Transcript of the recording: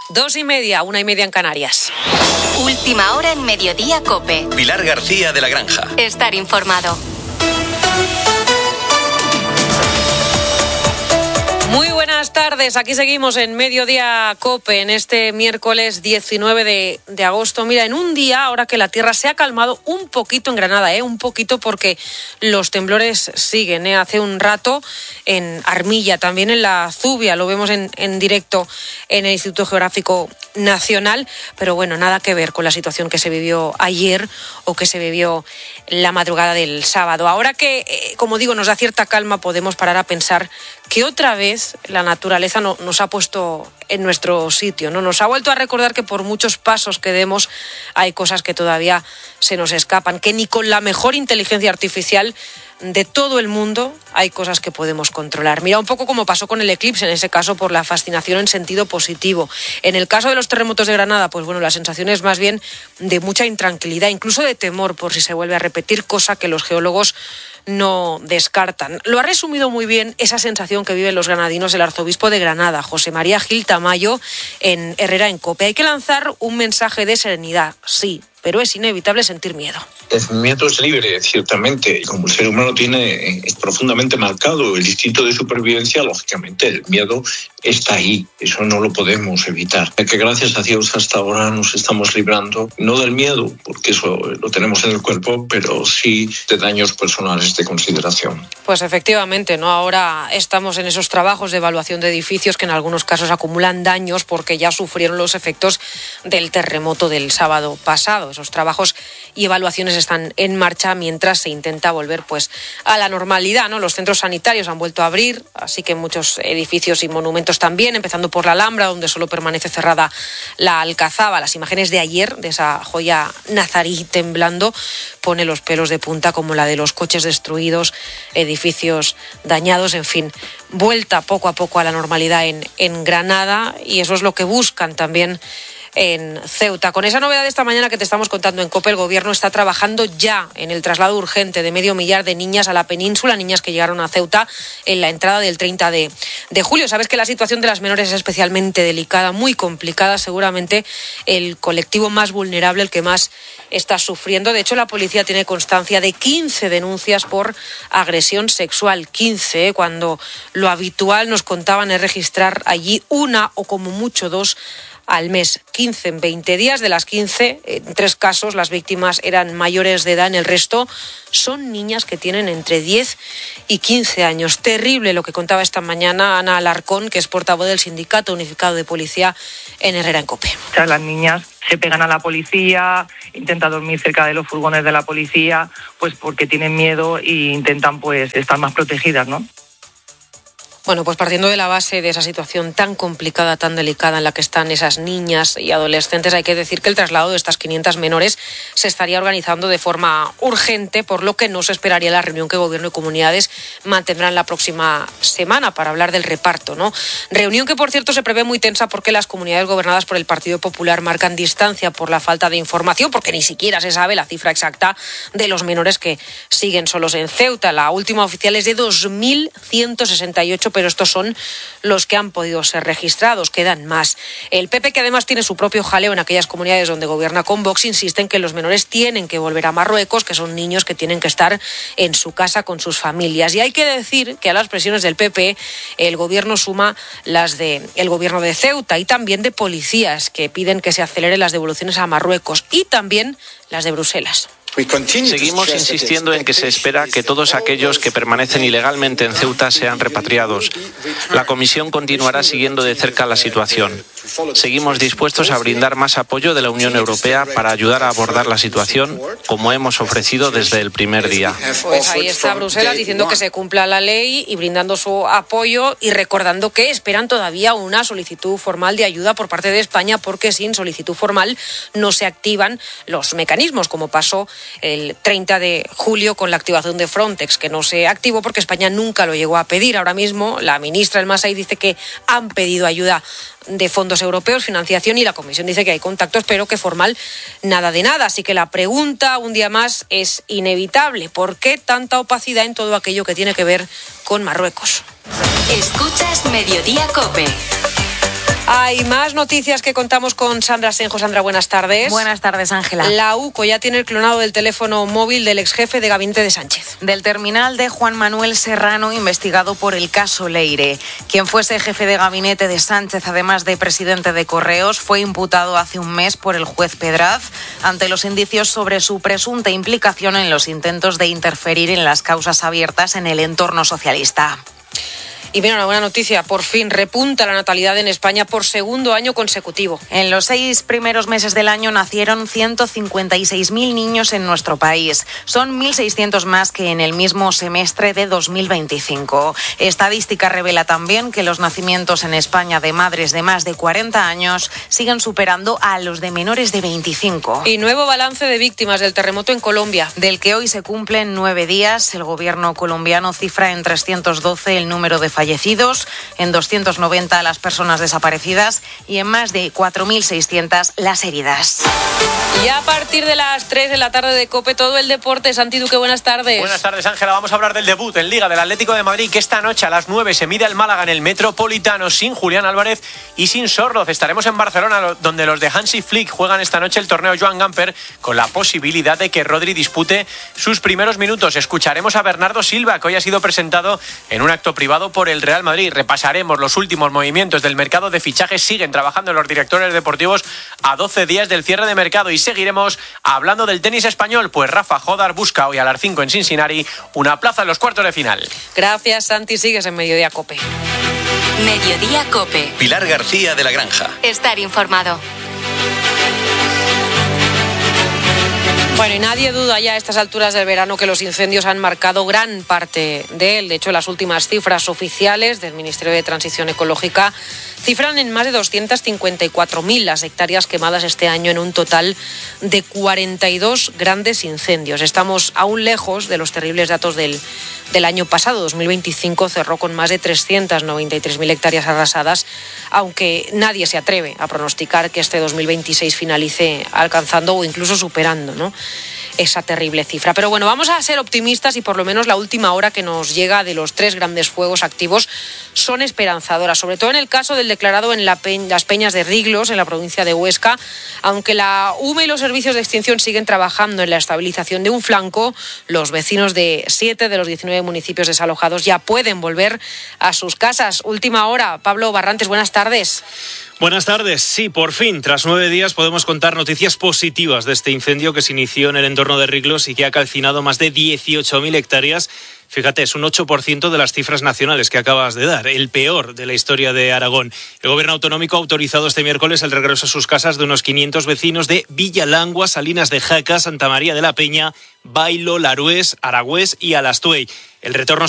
2:30, 1:30 en Canarias. Última hora en Mediodía COPE. Pilar García de la Granja. Estar informado. Muy buenas tardes, aquí seguimos en Mediodía COPE en este miércoles 19 de agosto. Mira, en un día, ahora que la tierra se ha calmado un poquito en Granada, un poquito porque los temblores siguen. Hace un rato en Armilla, también en la Zubia, lo vemos en directo en el Instituto Geográfico Nacional, pero bueno, nada que ver con la situación que se vivió ayer o que se vivió la madrugada del sábado. Ahora que, como digo, nos da cierta calma, podemos parar a pensar que otra vez la naturaleza nos ha puesto en nuestro sitio, ¿no? Nos ha vuelto a recordar que por muchos pasos que demos hay cosas que todavía se nos escapan, que ni con la mejor inteligencia artificial de todo el mundo hay cosas que podemos controlar. Mira, un poco como pasó con el eclipse, en ese caso por la fascinación en sentido positivo. En el caso de los terremotos de Granada, pues bueno, la sensación es más bien de mucha intranquilidad, incluso de temor por si se vuelve a repetir, cosa que los geólogos no descartan. Lo ha resumido muy bien esa sensación que viven los granadinos el arzobispo de Granada, José María Gil Tamayo, en Herrera en COPE. Hay que lanzar un mensaje de serenidad, sí, pero es inevitable sentir miedo. El miedo es libre, ciertamente. Como el ser humano tiene profundamente marcado el instinto de supervivencia, lógicamente el miedo está ahí. Eso no lo podemos evitar. Que gracias a Dios hasta ahora nos estamos librando, no del miedo, porque eso lo tenemos en el cuerpo, pero sí de daños personales de consideración. Pues efectivamente, ¿no? Ahora estamos en esos trabajos de evaluación de edificios que en algunos casos acumulan daños porque ya sufrieron los efectos del terremoto del sábado pasado. Esos trabajos y evaluaciones están en marcha mientras se intenta volver pues a la normalidad, ¿no? Los centros sanitarios han vuelto a abrir, así que muchos edificios y monumentos también, empezando por la Alhambra, donde solo permanece cerrada la Alcazaba. Las imágenes de ayer, de esa joya nazarí temblando, pone los pelos de punta, como la de los coches destruidos, edificios dañados, en fin, vuelta poco a poco a la normalidad en Granada, y eso es lo que buscan también en Ceuta. Con esa novedad de esta mañana que te estamos contando en COPE, el Gobierno está trabajando ya en el traslado urgente de 500.000 de niñas a la península, niñas que llegaron a Ceuta en la entrada del 30 de julio. Sabes que la situación de las menores es especialmente delicada, muy complicada, seguramente el colectivo más vulnerable, el que más está sufriendo. De hecho, la policía tiene constancia de 15 denuncias por agresión sexual, 15, cuando lo habitual, nos contaban, es registrar allí una o como mucho 2 al mes. 15 en 20 días. De las 15, en 3 casos las víctimas eran mayores de edad, en el resto son niñas que tienen entre 10 y 15 años. Terrible lo que contaba esta mañana Ana Alarcón, que es portavoz del Sindicato Unificado de Policía en Herrera en COPE. Las niñas se pegan a la policía, intentan dormir cerca de los furgones de la policía, pues porque tienen miedo e intentan pues estar más protegidas, ¿no? Bueno, pues partiendo de la base de esa situación tan complicada, tan delicada en la que están esas niñas y adolescentes, hay que decir que el traslado de estas 500 menores se estaría organizando de forma urgente, por lo que no se esperaría la reunión que Gobierno y comunidades mantendrán la próxima semana para hablar del reparto, ¿no? Reunión que, por cierto, se prevé muy tensa porque las comunidades gobernadas por el Partido Popular marcan distancia por la falta de información, porque ni siquiera se sabe la cifra exacta de los menores que siguen solos en Ceuta. La última oficial es de 2.168, pero estos son los que han podido ser registrados, quedan más. El PP, que además tiene su propio jaleo en aquellas comunidades donde gobierna con Vox, insiste en que los menores tienen que volver a Marruecos, que son niños que tienen que estar en su casa con sus familias. Y hay que decir que a las presiones del PP el gobierno suma las del gobierno de Ceuta y también de policías, que piden que se aceleren las devoluciones a Marruecos, y también las de Bruselas. Seguimos insistiendo en que se espera que todos aquellos que permanecen ilegalmente en Ceuta sean repatriados. La Comisión continuará siguiendo de cerca la situación. Seguimos dispuestos a brindar más apoyo de la Unión Europea para ayudar a abordar la situación, como hemos ofrecido desde el primer día. Pues ahí está Bruselas diciendo que se cumpla la ley y brindando su apoyo, y recordando que esperan todavía una solicitud formal de ayuda por parte de España, porque sin solicitud formal no se activan los mecanismos, como pasó el 30 de julio con la activación de Frontex, que no se activó porque España nunca lo llegó a pedir. Ahora mismo la ministra El Masai dice que han pedido ayuda de fondos europeos, financiación, y la Comisión dice que hay contactos, pero que formal nada de nada. Así que la pregunta, un día más, es inevitable: ¿por qué tanta opacidad en todo aquello que tiene que ver con Marruecos? Escuchas Mediodía COPE. Hay más noticias que contamos con Sandra Senjo. Sandra, buenas tardes. Buenas tardes, Ángela. La UCO ya tiene el clonado del teléfono móvil del exjefe de gabinete de Sánchez. Del terminal de Juan Manuel Serrano, investigado por el caso Leire. Quien fuese jefe de gabinete de Sánchez, además de presidente de Correos, fue imputado hace un mes por el juez Pedraz ante los indicios sobre su presunta implicación en los intentos de interferir en las causas abiertas en el entorno socialista. Y mira, una buena noticia, por fin repunta la natalidad en España por segundo año consecutivo. En los 6 primeros meses del año nacieron 156.000 niños en nuestro país. Son 1.600 más que en el mismo semestre de 2025. Estadística revela también que los nacimientos en España de madres de más de 40 años siguen superando a los de menores de 25. Y nuevo balance de víctimas del terremoto en Colombia. Del que hoy se cumplen 9 días, el gobierno colombiano cifra en 312 el número de fallecidos, en 290 las personas desaparecidas y en más de 4.600 las heridas. Y a partir de las 3 de la tarde de COPE, todo el deporte. Santi Duque, buenas tardes. Buenas tardes, Ángela. Vamos a hablar del debut en Liga del Atlético de Madrid, que esta noche a las 9 se mide al Málaga en el Metropolitano sin Julián Álvarez y sin Sorloz. Estaremos en Barcelona, donde los de Hansi Flick juegan esta noche el torneo Joan Gamper, con la posibilidad de que Rodri dispute sus primeros minutos. Escucharemos a Bernardo Silva, que hoy ha sido presentado en un acto privado por el Real Madrid. Repasaremos los últimos movimientos del mercado de fichajes. Siguen trabajando los directores deportivos a 12 días del cierre de mercado y seguiremos hablando del tenis español, pues Rafa Jodar busca hoy a las 5 en Cincinnati una plaza en los cuartos de final. Gracias, Santi. Sigues en Mediodía COPE. Mediodía COPE. Pilar García de la Granja. Estar informado. Bueno, y nadie duda ya a estas alturas del verano que los incendios han marcado gran parte de él. De hecho, las últimas cifras oficiales del Ministerio de Transición Ecológica cifran en más de 254.000 las hectáreas quemadas este año en un total de 42 grandes incendios. Estamos aún lejos de los terribles datos del año pasado. 2025 cerró con más de 393.000 hectáreas arrasadas, aunque nadie se atreve a pronosticar que este 2026 finalice alcanzando o incluso superando, ¿no?, esa terrible cifra. Pero bueno, vamos a ser optimistas y por lo menos la última hora que nos llega de los 3 grandes fuegos activos son esperanzadoras, sobre todo en el caso del declarado en las Peñas de Riglos, en la provincia de Huesca. Aunque la UME y los servicios de extinción siguen trabajando en la estabilización de un flanco, los vecinos de 7 de los 19 municipios desalojados ya pueden volver a sus casas. Última hora. Pablo Barrantes, buenas tardes. Buenas tardes. Sí, por fin, tras 9 días podemos contar noticias positivas de este incendio que se inició en el entorno de Riglos y que ha calcinado más de 18.000 hectáreas. Fíjate, es un 8% de las cifras nacionales que acabas de dar, el peor de la historia de Aragón. El gobierno autonómico ha autorizado este miércoles el regreso a sus casas de unos 500 vecinos de Villalangua, Salinas de Jaca, Santa María de la Peña, Bailo, Larués, Aragüés y Alastuey. El retorno